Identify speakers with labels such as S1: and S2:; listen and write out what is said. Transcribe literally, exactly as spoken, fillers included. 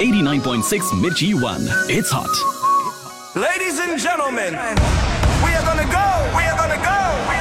S1: eighty-nine point six Mirchi one. It's hot.
S2: Ladies and gentlemen, we are gonna go, we are gonna go.